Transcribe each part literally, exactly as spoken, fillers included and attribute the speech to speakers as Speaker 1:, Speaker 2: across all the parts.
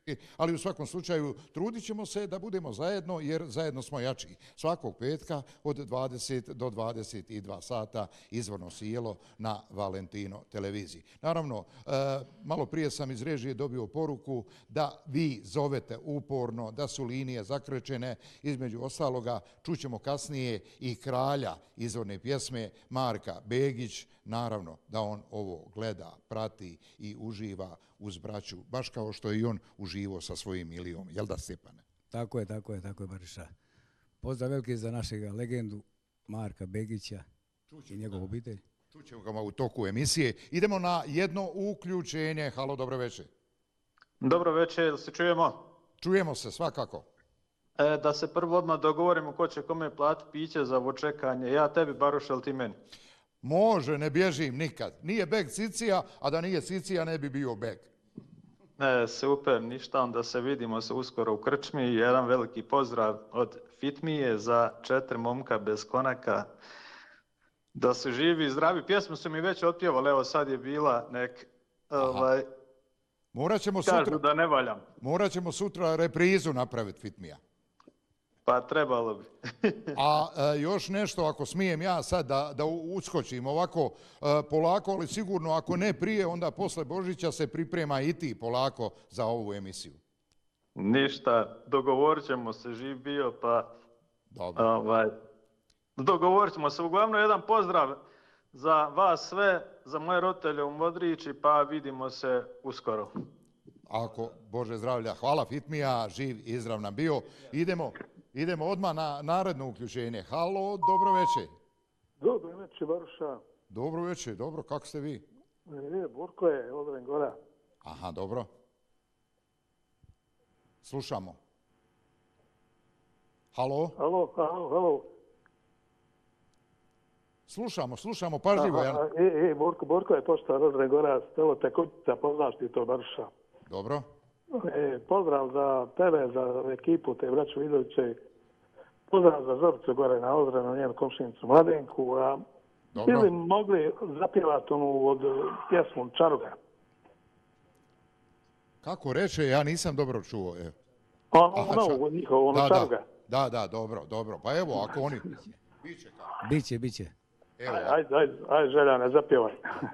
Speaker 1: ali u svakom slučaju trudit ćemo se da budemo zajedno jer zajedno smo jači. Svakog petka od dvadeset do dvadeset dva sata izvorno sijelo na Valentino televiziji. Naravno, malo prije sam iz režije dobio poruku da vi zovete uporno, da su linije zakrečene, između ostaloga čućemo kasnije i kralja izvorne pjesme Marka Begić, naravno da on ovo gleda, prati i uživa uz braću, baš kao što je i on uživao sa svojim Ilijom. Jel da, Stjepane?
Speaker 2: Tako je, tako je, tako je, Bariša. Pozdrav veliki za našeg legendu Marka Begića i njegovu obitelj.
Speaker 1: Čućemo ga u toku emisije. Idemo na jedno uključenje. Halo, dobro večer.
Speaker 3: Dobro večer, se čujemo?
Speaker 1: Čujemo se, svakako.
Speaker 3: E, da se prvo odmah dogovorimo ko će kome platiti piće za ovo čekanje. Ja tebi, Baruš, ili ti meni?
Speaker 1: Može, ne bježim nikad. Nije beg Cicija, a da nije Cicija ne bi bio beg.
Speaker 3: E, super, ništa, onda se vidimo se uskoro u krčmi. Jedan veliki pozdrav od Fitmije za četiri momka bez konaka. Da su živi i zdravi. Pjesmu su mi već otpjevali, evo sad je bila nek... Ovaj,
Speaker 1: morat ćemo
Speaker 3: kažu
Speaker 1: sutra,
Speaker 3: da ne valjam.
Speaker 1: Morat ćemo sutra reprizu napraviti, Fitmija.
Speaker 3: Pa trebalo bi.
Speaker 1: A e, još nešto, ako smijem ja sad da, da uskočim ovako e, polako, ali sigurno ako ne prije, onda posle Božića se priprema i ti polako za ovu emisiju.
Speaker 3: Ništa, dogovorit ćemo se, živ bio, pa
Speaker 1: Dobro.
Speaker 3: Ovaj, dogovorit ćemo se. Uglavnom, jedan pozdrav za vas sve, za moje roditelje u Modrići, pa vidimo se uskoro.
Speaker 1: Ako, Bože zdravlja, hvala Fitmija, živ i zdrav nam bio. Idemo, idemo odmah na naredno uključenje. Halo, dobro večer.
Speaker 4: Dobro večer, Baruša.
Speaker 1: Dobro večer, dobro, kako ste vi?
Speaker 4: E, Borko je, Odren Gora.
Speaker 1: Aha, dobro. Slušamo. Halo?
Speaker 4: Halo, halo, halo.
Speaker 1: Slušamo, slušamo, pažljivo.
Speaker 4: Aha, e, e, Borko, Borko je poštar Odren Gora, evo te kućica, poznaš ti to, Baruša.
Speaker 1: Dobro.
Speaker 4: E, pozdrav za tebe, za ekipu, te braću Vidoviće. Pozdrav za Zoricu gore na Odrenu, njenu komšinicu Mladenku. A ili mogli zapjevati onu od pjesmu Čaruga?
Speaker 1: Kako reče, ja nisam dobro čuo. Evo.
Speaker 4: Ono, ono, njihovo, ono
Speaker 1: da,
Speaker 4: Čaruga.
Speaker 1: Da, da, dobro, dobro. Pa evo, ako oni... Biće kako.
Speaker 2: Biće, biće.
Speaker 4: Evo. Ajde, ajde, ajde, želja, ne zapjevaj.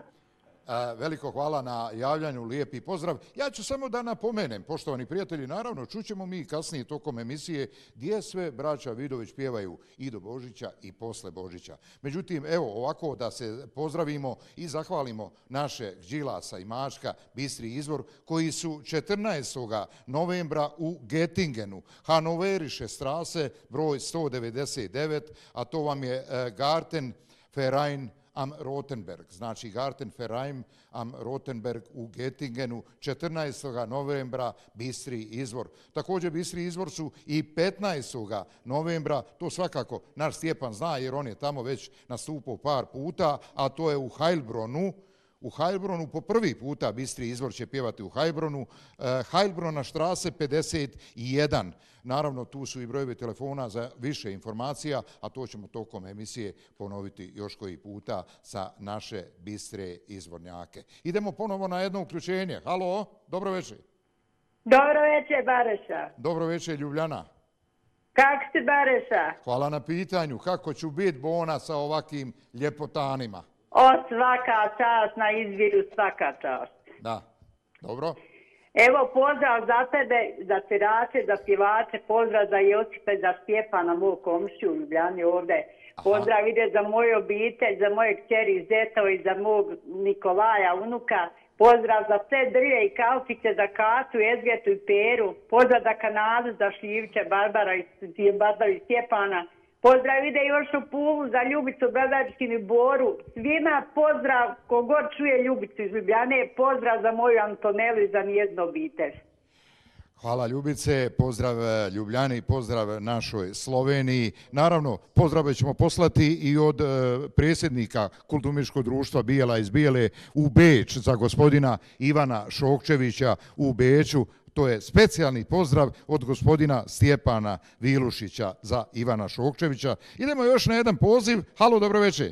Speaker 1: Veliko hvala na javljanju, lijepi pozdrav. Ja ću samo da napomenem, poštovani prijatelji, naravno, čućemo mi kasnije tokom emisije gdje sve braća Vidović pjevaju i do Božića i posle Božića. Međutim, evo ovako da se pozdravimo i zahvalimo naše Đilasa i Mačka, Bistri izvor, koji su četrnaestog novembra u Gettingenu, Hanoveriše strase, broj sto devedeset devet, a to vam je Garten Verein am Rotenberg, znači Garten Verein am Rotenberg u Gettingenu, četrnaestog novembra Bistri izvor. Također Bistri izvor su i petnaestog novembra, to svakako naš Stjepan zna jer on je tamo već nastupao par puta, a to je u Heilbronu. U Heilbronu po prvi puta Bistri izvor će pjevati u Heilbronu. Heilbrona štrase pedeset jedan. Naravno, tu su i brojevi telefona za više informacija, a to ćemo tokom emisije ponoviti još koji puta sa naše Bistre izvornjake. Idemo ponovo na jedno uključenje. Halo, dobro večer.
Speaker 5: Dobro večer, Bareša.
Speaker 1: Dobro večer, Ljubljana.
Speaker 5: Kako si, Bareša?
Speaker 1: Hvala na pitanju. Kako ću biti bona sa ovakvim ljepotanima?
Speaker 5: O, svaka čast na izviru, svaka čast.
Speaker 1: Da, dobro.
Speaker 5: Evo, pozdrav za tebe, za svirače, za pjevače, pozdrav za Josipe, za Stjepana, moj komšiju u Ljubljani ovdje. Pozdrav ide za moju obitelj, za moje kćeri Zeto i za mog Nikolaja, unuka. Pozdrav za sve drje i kalfice, za Katu, Ezgetu i Peru. Pozdrav za Kanadu, za Šljivića, Barbara i, Barbara i Stjepana. Pozdrav ide još u Pulu za Ljubicu, Bradačkin i Boru. Svima pozdrav, kogod čuje Ljubicu iz Ljubljane, pozdrav za moju Antonelu i za njeznu obitelj.
Speaker 1: Hvala Ljubice, pozdrav Ljubljani, pozdrav našoj Sloveniji. Naravno, pozdrave ćemo poslati i od predsjednika Kulturno-umjetničkog društva Bijela iz Bijele u Beč za gospodina Ivana Šokčevića u Beču. To je specijalni pozdrav od gospodina Stjepana Vilušića za Ivana Šokčevića. Idemo još na jedan poziv. Halo, dobro večer.